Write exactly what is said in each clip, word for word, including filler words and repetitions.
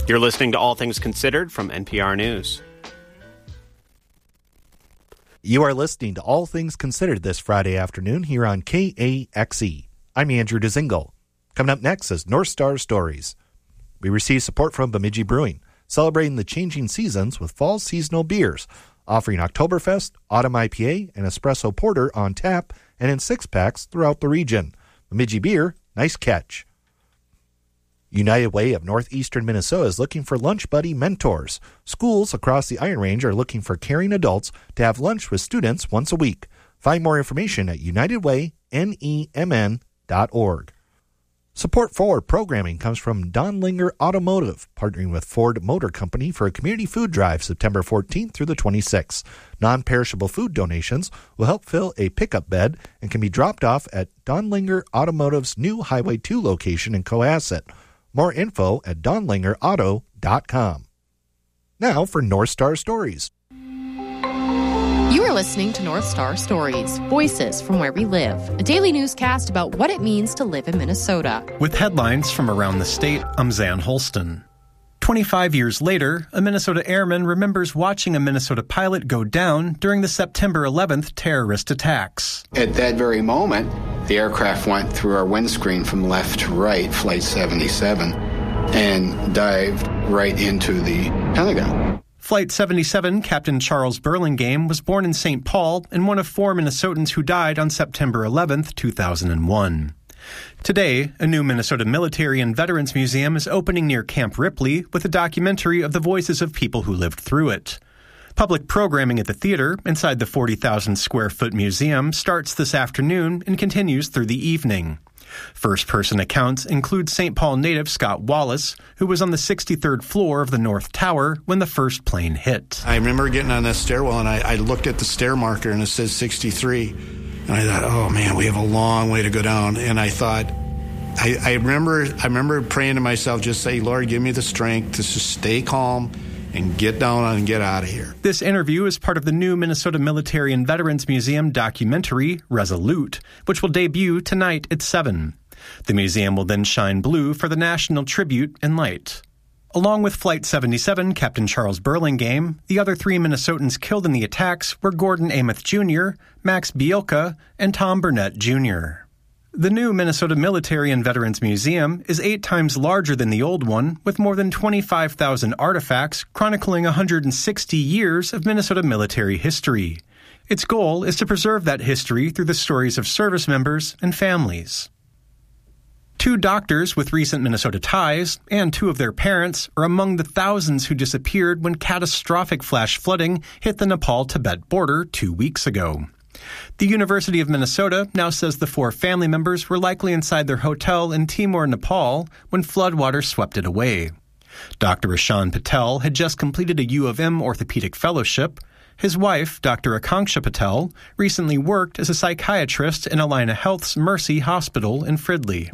You're listening to All Things Considered from N P R News. You are listening to All Things Considered this Friday afternoon here on K A X E. I'm Andrew DeZingle. Coming up next is North Star Stories. We receive support from Bemidji Brewing, celebrating the changing seasons with fall seasonal beers, offering Oktoberfest, Autumn I P A, and Espresso Porter on tap and in six-packs throughout the region. Bemidji Beer, nice catch. United Way of Northeastern Minnesota is looking for lunch buddy mentors. Schools across the Iron Range are looking for caring adults to have lunch with students once a week. Find more information at united way n e m n dot org. Support for programming comes from Donlinger Automotive, partnering with Ford Motor Company for a community food drive September fourteenth through the twenty-sixth. Non-perishable food donations will help fill a pickup bed and can be dropped off at Donlinger Automotive's new Highway two location in Cohasset. More info at donlinger auto dot com. Now for North Star Stories. You are listening to North Star Stories, voices from where we live, a daily newscast about what it means to live in Minnesota. With headlines from around the state, I'm Zan Holston. twenty-five years later, a Minnesota airman remembers watching a Minnesota pilot go down during the September eleventh terrorist attacks. At that very moment, the aircraft went through our windscreen from left to right, Flight seventy-seven, and dived right into the Pentagon. Flight seventy-seven Captain Charles Burlingame was born in Saint Paul and one of four Minnesotans who died on September eleventh, two thousand one. Today, a new Minnesota Military and Veterans Museum is opening near Camp Ripley with a documentary of the voices of people who lived through it. Public programming at the theater inside the forty thousand square foot museum starts this afternoon and continues through the evening. First-person accounts include Saint Paul native Scott Wallace, who was on the sixty-third floor of the North Tower when the first plane hit. I remember getting on that stairwell, and I, I looked at the stair marker, and it says sixty-three. And I thought, oh, man, we have a long way to go down. And I thought, I, I remember I remember praying to myself, just say, Lord, give me the strength to just stay calm and get down and get out of here. This interview is part of the new Minnesota Military and Veterans Museum documentary, Resolute, which will debut tonight at seven. The museum will then shine blue for the national tribute and light. Along with Flight seventy-seven Captain Charles Burlingame, the other three Minnesotans killed in the attacks were Gordon Amos Junior, Max Bielka, and Tom Burnett Junior The new Minnesota Military and Veterans Museum is eight times larger than the old one, with more than twenty-five thousand artifacts chronicling one hundred sixty years of Minnesota military history. Its goal is to preserve that history through the stories of service members and families. Two doctors with recent Minnesota ties, and two of their parents, are among the thousands who disappeared when catastrophic flash flooding hit the Nepal-Tibet border two weeks ago. The University of Minnesota now says the four family members were likely inside their hotel in Timor, Nepal, when floodwaters swept it away. Doctor Ishan Patel had just completed a U of M orthopedic fellowship. His wife, Doctor Akanksha Patel, recently worked as a psychiatrist in Allina Health's Mercy Hospital in Fridley.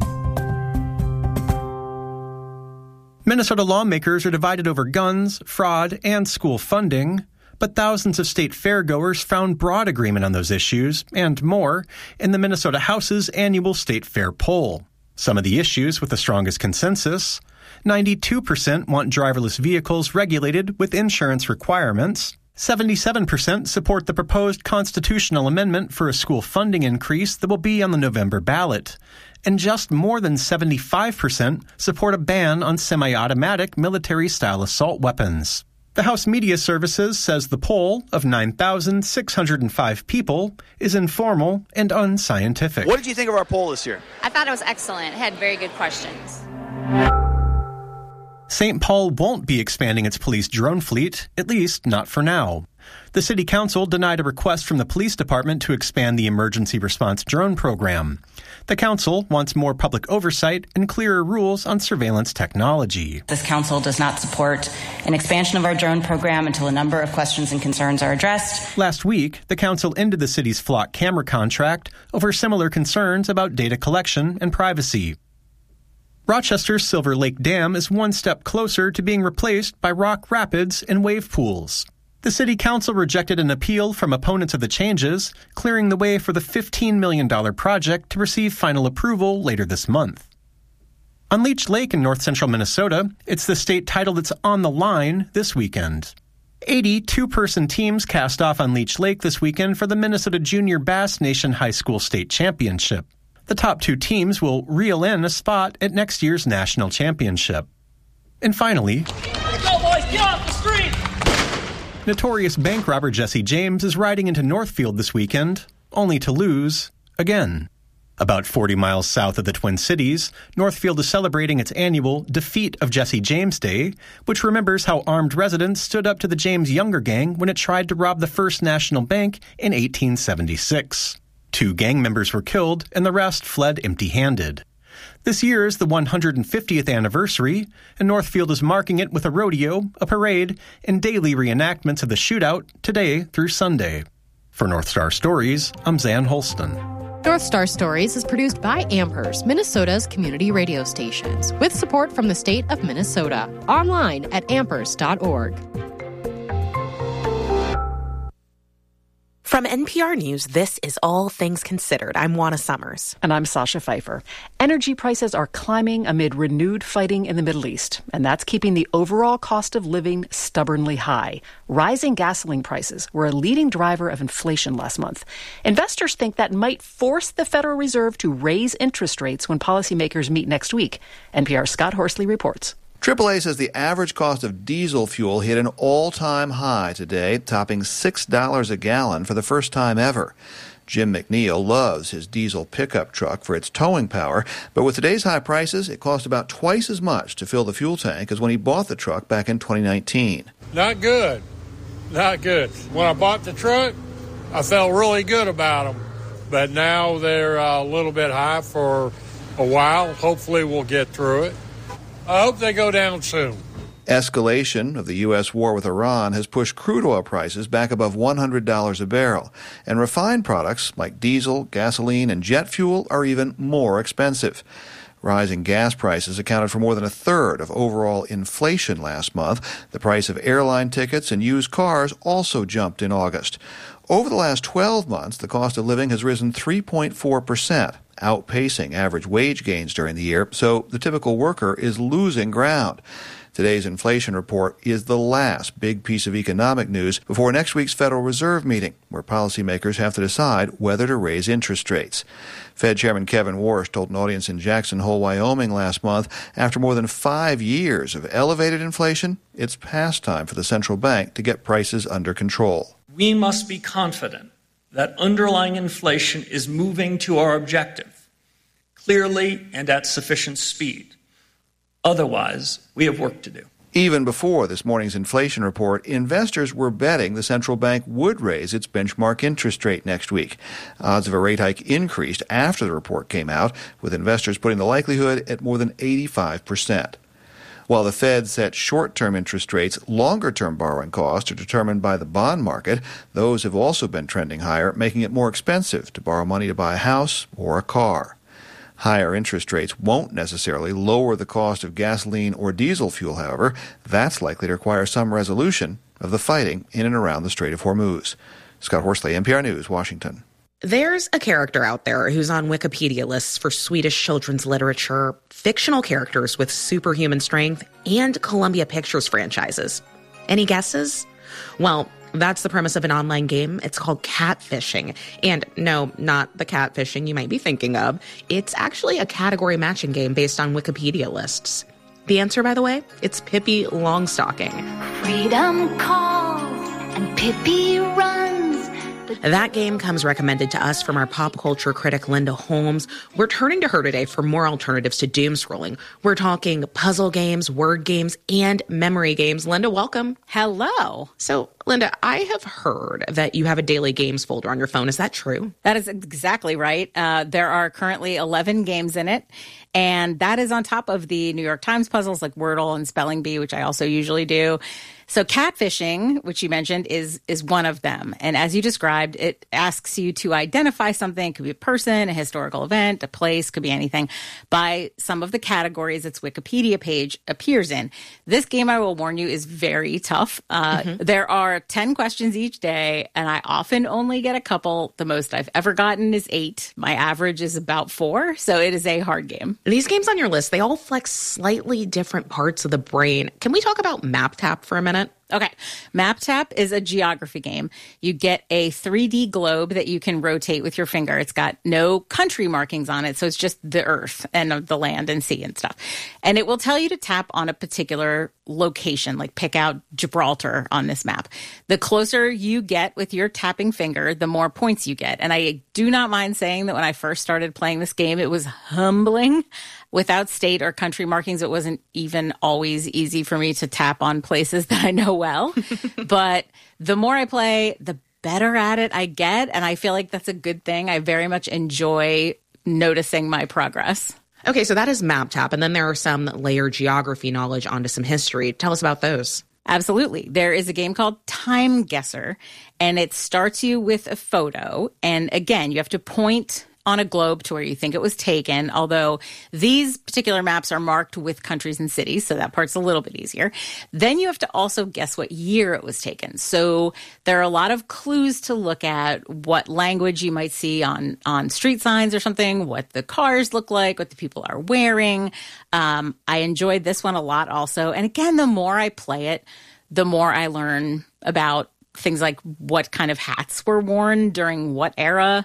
Minnesota lawmakers are divided over guns, fraud, and school funding, but thousands of state fairgoers found broad agreement on those issues, and more, in the Minnesota House's annual State Fair poll. Some of the issues with the strongest consensus: ninety-two percent want driverless vehicles regulated with insurance requirements, seventy-seven percent support the proposed constitutional amendment for a school funding increase that will be on the November ballot, and just more than seventy-five percent support a ban on semi-automatic military-style assault weapons. The House Media Services says the poll of nine thousand six hundred five people is informal and unscientific. What did you think of our poll this year? I thought it was excellent. It had very good questions. Saint Paul won't be expanding its police drone fleet, at least not for now. The city council denied a request from the police department to expand the emergency response drone program. The council wants more public oversight and clearer rules on surveillance technology. This council does not support an expansion of our drone program until a number of questions and concerns are addressed. Last week, the council ended the city's Flock camera contract over similar concerns about data collection and privacy. Rochester's Silver Lake Dam is one step closer to being replaced by rock rapids and wave pools. The city council rejected an appeal from opponents of the changes, clearing the way for the fifteen million dollars project to receive final approval later this month. On Leech Lake in north-central Minnesota, it's the state title that's on the line this weekend. eighty two-person teams cast off on Leech Lake this weekend for the Minnesota Junior Bass Nation High School State Championship. The top two teams will reel in a spot at next year's national championship. And finally, let's go, boys! Get off the street! Notorious bank robber Jesse James is riding into Northfield this weekend, only to lose again. About forty miles south of the Twin Cities, Northfield is celebrating its annual Defeat of Jesse James Day, which remembers how armed residents stood up to the James Younger gang when it tried to rob the First National Bank in eighteen seventy-six. Two gang members were killed, and the rest fled empty-handed. This year is the one hundred fiftieth anniversary, and Northfield is marking it with a rodeo, a parade, and daily reenactments of the shootout today through Sunday. For North Star Stories, I'm Zan Holston. North Star Stories is produced by Amherst, Minnesota's community radio stations, with support from the state of Minnesota. Online at amherst dot org. From N P R News, this is All Things Considered. I'm Juana Summers. And I'm Sasha Pfeiffer. Energy prices are climbing amid renewed fighting in the Middle East, and that's keeping the overall cost of living stubbornly high. Rising gasoline prices were a leading driver of inflation last month. Investors think that might force the Federal Reserve to raise interest rates when policymakers meet next week. N P R's Scott Horsley reports. triple A says the average cost of diesel fuel hit an all-time high today, topping six dollars a gallon for the first time ever. Jim McNeil loves his diesel pickup truck for its towing power, but with today's high prices, it cost about twice as much to fill the fuel tank as when he bought the truck back in twenty nineteen. Not good. Not good. When I bought the truck, I felt really good about them, but now they're a little bit high for a while. Hopefully we'll get through it. I hope they go down soon. Escalation of the U S war with Iran has pushed crude oil prices back above one hundred dollars a barrel, and refined products like diesel, gasoline, and jet fuel are even more expensive. Rising gas prices accounted for more than a third of overall inflation last month. The price of airline tickets and used cars also jumped in August. Over the last twelve months, the cost of living has risen three point four percent. Outpacing average wage gains during the year, so the typical worker is losing ground. Today's inflation report is the last big piece of economic news before next week's Federal Reserve meeting, where policymakers have to decide whether to raise interest rates. Fed Chairman Kevin Warsh told an audience in Jackson Hole, Wyoming last month, after more than five years of elevated inflation, it's past time for the central bank to get prices under control. We must be confident that underlying inflation is moving to our objective, clearly and at sufficient speed. Otherwise, we have work to do. Even before this morning's inflation report, investors were betting the central bank would raise its benchmark interest rate next week. Odds of a rate hike increased after the report came out, with investors putting the likelihood at more than eighty-five percent. While the Fed sets short-term interest rates, longer-term borrowing costs are determined by the bond market. Those have also been trending higher, making it more expensive to borrow money to buy a house or a car. Higher interest rates won't necessarily lower the cost of gasoline or diesel fuel, however. That's likely to require some resolution of the fighting in and around the Strait of Hormuz. Scott Horsley, N P R News, Washington. There's a character out there who's on Wikipedia lists for Swedish children's literature, fictional characters with superhuman strength, and Columbia Pictures franchises. Any guesses? Well, that's the premise of an online game. It's called Catfishing. And no, not the catfishing you might be thinking of. It's actually a category matching game based on Wikipedia lists. The answer, by the way, it's Pippi Longstocking. Freedom calls and Pippi runs. That game comes recommended to us from our pop culture critic, Linda Holmes. We're turning to her today for more alternatives to doom scrolling. We're talking puzzle games, word games, and memory games. Linda, welcome. Hello. So, Linda, I have heard that you have a daily games folder on your phone. Is that true? That is exactly right. Uh, there are currently eleven games in it, and that is on top of the New York Times puzzles like Wordle and Spelling Bee, which I also usually do. So catfishing, which you mentioned, is is one of them. And as you described, it asks you to identify something. It could be a person, a historical event, a place, could be anything, by some of the categories its Wikipedia page appears in. This game, I will warn you, is very tough. Uh, mm-hmm. There are are ten questions each day, and I often only get a couple. The most I've ever gotten is eight. My average is about four, so it is a hard game. These games on your list, they all flex slightly different parts of the brain. Can we talk about MapTap for a minute? Okay. MapTap is a geography game. You get a three D globe that you can rotate with your finger. It's got no country markings on it, so it's just the earth and the land and sea and stuff. And it will tell you to tap on a particular location, like pick out Gibraltar on this map. The closer you get with your tapping finger, the more points you get. And I do not mind saying that when I first started playing this game, it was humbling. Without state or country markings, it wasn't even always easy for me to tap on places that I know well. But the more I play, the better at it I get. And I feel like that's a good thing. I very much enjoy noticing my progress. Okay, so that is MapTap. And then there are some that layer geography knowledge onto some history. Tell us about those. Absolutely. There is a game called Time Guesser, and it starts you with a photo. And again, you have to point on a globe to where you think it was taken, although these particular maps are marked with countries and cities, so that part's a little bit easier. Then you have to also guess what year it was taken. So there are a lot of clues to look at, what language you might see on, on street signs or something, what the cars look like, what the people are wearing. Um, I enjoyed this one a lot also. And again, the more I play it, the more I learn about things like what kind of hats were worn during what era.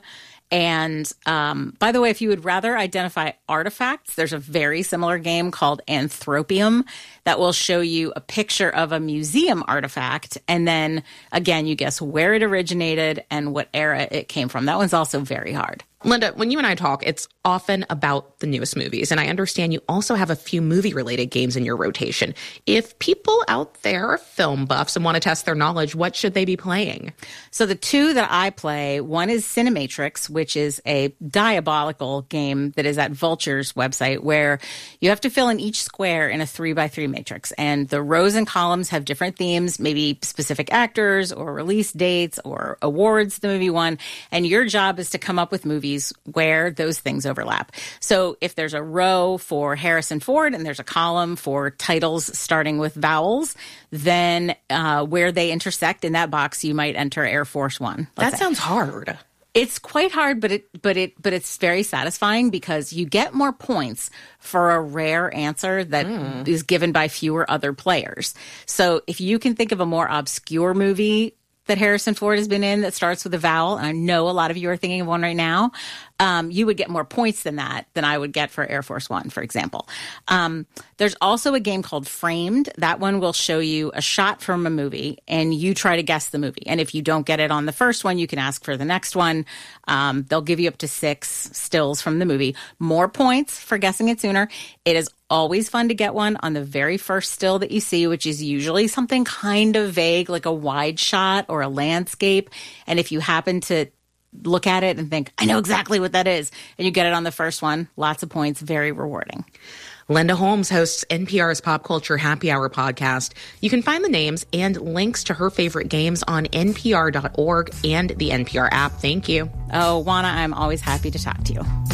And um, by the way, if you would rather identify artifacts, there's a very similar game called Anthropium that will show you a picture of a museum artifact. And then, again, you guess where it originated and what era it came from. That one's also very hard. Linda, when you and I talk, it's often about the newest movies. And I understand you also have a few movie-related games in your rotation. If people out there are film buffs and want to test their knowledge, what should they be playing? So the two that I play, one is Cinematrix, which is a diabolical game that is at Vulture's website, where you have to fill in each square in a three by three matrix. And the rows and columns have different themes, maybe specific actors or release dates or awards the movie won. And your job is to come up with movies where those things overlap. So if there's a row for Harrison Ford and there's a column for titles starting with vowels, then uh, where they intersect in that box, you might enter Air Force One. That say. sounds hard. It's quite hard, but it but it but it's very satisfying because you get more points for a rare answer that mm. is given by fewer other players. So if you can think of a more obscure movie that Harrison Ford has been in that starts with a vowel, and I know a lot of you are thinking of one right now, um, you would get more points than that than I would get for Air Force One, for example. Um, there's also a game called Framed. That one will show you a shot from a movie, and you try to guess the movie. And if you don't get it on the first one, you can ask for the next one. Um, they'll give you up to six stills from the movie. More points for guessing it sooner. It is always fun to get one on the very first still that you see, which is usually something kind of vague, like a wide shot or a landscape. And if you happen to look at it and think, I know exactly what that is, and you get it on the first one, lots of points, very rewarding. Linda Holmes hosts N P R's Pop Culture Happy Hour podcast. You can find the names and links to her favorite games on N P R dot org and the N P R app. Thank you. Oh, Juana, I'm always happy to talk to you.